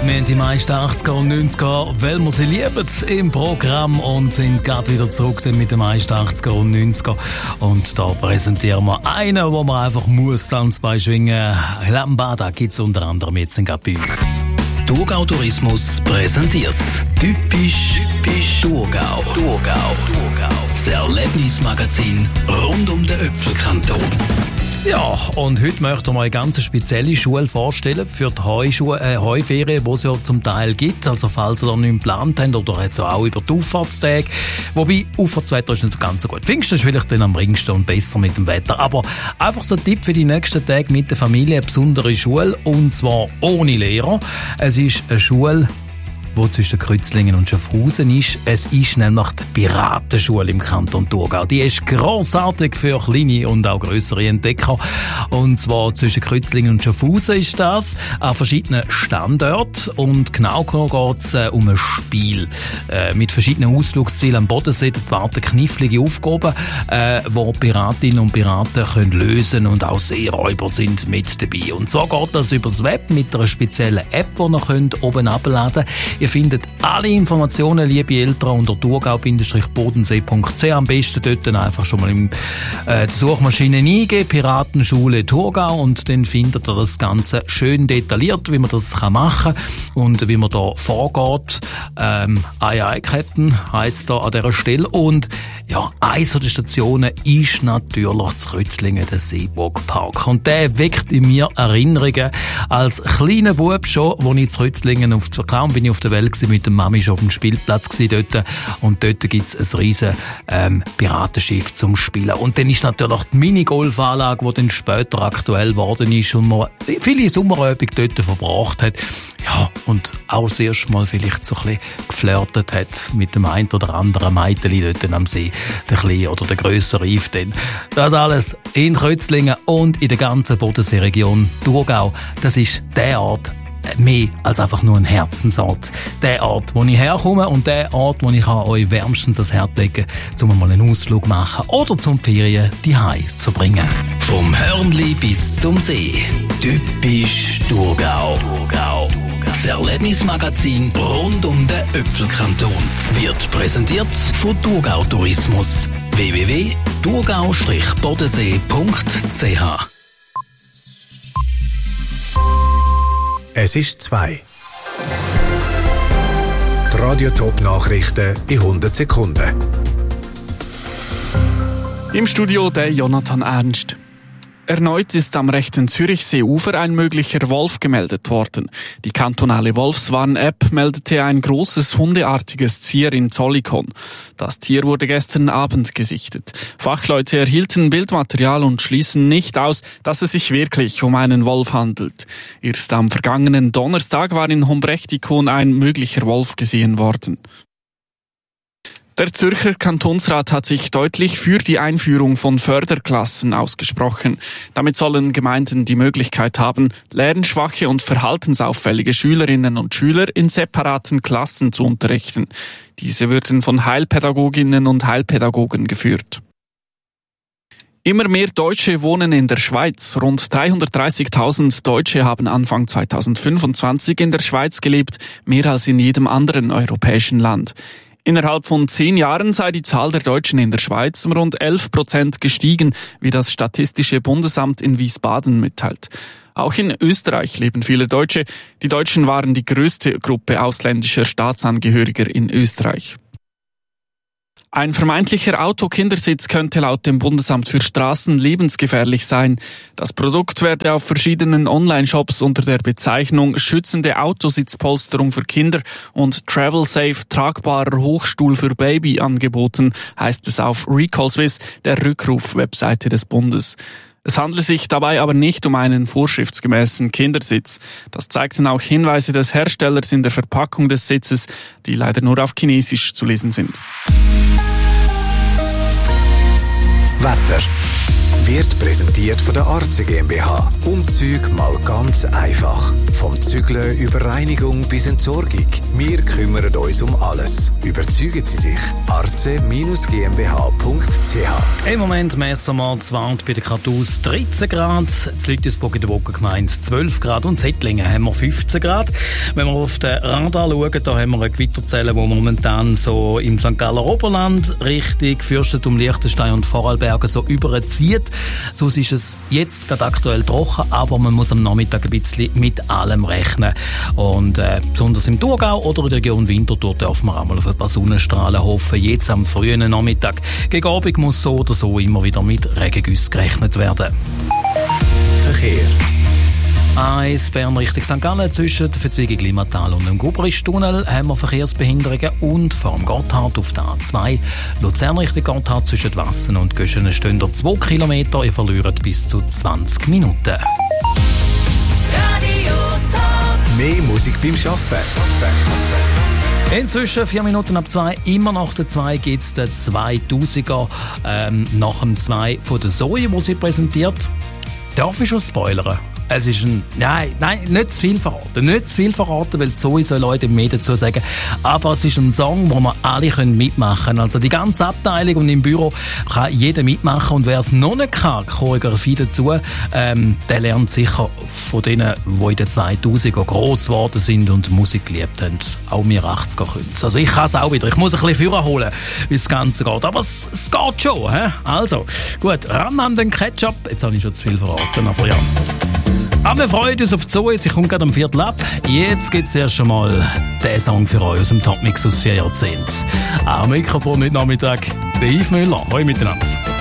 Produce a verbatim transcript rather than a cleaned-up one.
Wir haben die meisten achtziger und neunziger, weil wir sie lieben, im Programm und sind gerade wieder zurück mit den meisten achtziger und neunziger. Und da präsentieren wir einen, wo man einfach muss Tanzbein schwingen. Lambada gibt es unter anderem jetzt gerade bei uns. Thurgau Tourismus präsentiert Typisch, typisch Thurgau. Thurgau. Thurgau. Das Erlebnismagazin rund um den Öpfelkanton. Ja, und heute möchten wir eine ganz spezielle Schule vorstellen für die Heuschu- äh, Heuferien, die es ja zum Teil gibt. Also falls ihr da nichts geplant habt oder jetzt auch über die Auffahrtstage. Wobei, Auffahrtswetter ist nicht so ganz so gut. Pfingsten ist vielleicht dann am ringsten und besser mit dem Wetter. Aber einfach so ein Tipp für die nächsten Tage mit der Familie, eine besondere Schule, und zwar ohne Lehrer. Es ist eine Schule, wo zwischen Kreuzlingen und Schaffhausen ist. Es ist nämlich die Piratenschule im Kanton Thurgau. Die ist grossartig für kleine und auch grössere Entdecker. Und zwar zwischen Kreuzlingen und Schaffhausen ist das, an verschiedenen Standorten. Und genau geht es äh, um ein Spiel äh, mit verschiedenen Ausflugszielen am Bodensee. Dort warten knifflige Aufgaben, äh, wo Piratinnen und Piraten können lösen und auch Seeräuber sind mit dabei. Und zwar geht das übers Web mit einer speziellen App, die ihr könnt oben abladen könnt. Ihr findet alle Informationen, liebe Eltern, unter thurgau-bodensee punkt c h. Am besten dort dann einfach schon mal in äh, die Suchmaschine eingeben, Piratenschule Thurgau, und dann findet ihr das Ganze schön detailliert, wie man das kann machen und wie man da vorgeht. Ähm, Ei-Ei-Ketten heisst da an dieser Stelle. Und ja, eine der Stationen ist natürlich das Kreuzlingen, der Seeburgpark. Und der weckt in mir Erinnerungen als kleiner Bub schon, wo ich zu Kreuzlingen auf der Kaum bin ich auf der Welt gewesen, mit der Mami schon auf dem Spielplatz gewesen dort. Und dort gibt es ein riesen ähm, Piratenschiff zum Spielen. Und dann ist natürlich die Minigolfanlage, die dann später aktuell geworden ist und man viele Sommerabende dort verbracht hat. Ja, und auch das erste Mal vielleicht so ein bisschen geflirtet hat mit dem einen oder anderen Mädchen dort am See, der kleine oder der grössere Yves denn. Das alles in Kreuzlingen und in der ganzen Bodenseeregion Thurgau. Das ist der Ort, mehr als einfach nur ein Herzensort. Der Ort, wo ich herkomme, und der Ort, wo ich euch wärmstens ans Herz legen kann, um mal einen Ausflug machen oder zum Ferien die Hause zu bringen. Vom Hörnli bis zum See. Typisch Thurgau. Thurgau. Das Erlebnismagazin rund um den Öpfelkanton wird präsentiert von Thurgau Tourismus. w w w punkt thurgau bodensee punkt c h. Es ist zwei. Die Radio-Top-Nachrichten in hundert Sekunden. Im Studio der Jonathan Ernst. Erneut ist am rechten Zürichseeufer ein möglicher Wolf gemeldet worden. Die kantonale Wolfswarn-App meldete ein großes hundeartiges Tier in Zollikon. Das Tier wurde gestern Abend gesichtet. Fachleute erhielten Bildmaterial und schließen nicht aus, dass es sich wirklich um einen Wolf handelt. Erst am vergangenen Donnerstag war in Hombrechtikon ein möglicher Wolf gesehen worden. Der Zürcher Kantonsrat hat sich deutlich für die Einführung von Förderklassen ausgesprochen. Damit sollen Gemeinden die Möglichkeit haben, lernschwache und verhaltensauffällige Schülerinnen und Schüler in separaten Klassen zu unterrichten. Diese würden von Heilpädagoginnen und Heilpädagogen geführt. Immer mehr Deutsche wohnen in der Schweiz. Rund dreihundertdreißigtausend Deutsche haben Anfang zweitausendfünfundzwanzig in der Schweiz gelebt, mehr als in jedem anderen europäischen Land. Innerhalb von zehn Jahren sei die Zahl der Deutschen in der Schweiz um rund elf Prozent gestiegen, wie das Statistische Bundesamt in Wiesbaden mitteilt. Auch in Österreich leben viele Deutsche. Die Deutschen waren die größte Gruppe ausländischer Staatsangehöriger in Österreich. Ein vermeintlicher Autokindersitz könnte laut dem Bundesamt für Straßen lebensgefährlich sein. Das Produkt werde auf verschiedenen Online-Shops unter der Bezeichnung schützende Autositzpolsterung für Kinder und Travel Safe tragbarer Hochstuhl für Baby angeboten, heißt es auf Recall Swiss, der Rückruf-Webseite des Bundes. Es handelt sich dabei aber nicht um einen vorschriftsgemäßen Kindersitz. Das zeigten auch Hinweise des Herstellers in der Verpackung des Sitzes, die leider nur auf Chinesisch zu lesen sind. Wetter. wird präsentiert von der Arze GmbH. Umzüge mal ganz einfach. Vom Zügeln über Reinigung bis Entsorgung. Wir kümmern uns um alles. Überzeugen Sie sich. arze Bindestrich g m b h punkt c h. Im Moment messen wir Zwart bei der Kartus dreizehn Grad, in Lütesburg in der Wockengemeinde zwölf Grad und in Ettlingen haben wir fünfzehn Grad. Wenn wir auf den Radar schauen, da haben wir eine Gewitterzelle, die momentan so im Sankt Galler Oberland Richtung Fürstentum, Liechtenstein und Vorarlberg so überzieht. Sonst ist es jetzt gerade aktuell trocken, aber man muss am Nachmittag ein bisschen mit allem rechnen. Und äh, besonders im Thurgau oder in der Region Winterthur dürfen wir auch mal auf ein paar Sonnenstrahlen hoffen. Jetzt am frühen Nachmittag. Gegen Abend muss so oder so immer wieder mit Regengüssen gerechnet werden. Verkehr. eins Bern Richtung Sankt Gallen zwischen der Verzweigung Limmatal und dem Gubristunnel haben wir Verkehrsbehinderungen und vor dem Gotthard auf der A zwei. Luzern Richtung Gotthard zwischen Wassen und Göschenen stehen dort zwei Kilometer. Ihr verliert bis zu zwanzig Minuten. Mehr Musik beim Arbeiten. Inzwischen vier Minuten ab zwei, immer nach der zwei gibt es den zweitausender ähm, nach dem zwei von der Zoe, wo sie präsentiert. Darf ich schon spoilern? Es ist ein, nein, nein, nicht zu viel verraten, nicht zu viel verraten, weil Zoe soll Leute mehr dazu sagen. Aber es ist ein Song, wo wir alle können mitmachen können. Also die ganze Abteilung und im Büro kann jeder mitmachen. Und wer es noch nicht kann, Choreografie dazu, ähm, der lernt sicher von denen, die in den zweitausender gross geworden sind und Musik geliebt haben. Auch wir achtziger können es. Also ich kann es auch wieder. Ich muss ein bisschen Führer holen, wie das Ganze geht. Aber es, es geht schon. He? Also, gut, ran an den Ketchup. Jetzt habe ich schon zu viel verraten, aber ja. Aber wir freuen uns auf die Zoe, sie kommt gerade am Viertel ab. Jetzt gibt es erst einmal den Song für euch aus dem Topmix aus vier Jahrzehnten. Am Mikrofon heute Nachmittag, der Yves Müller. Hoi miteinander.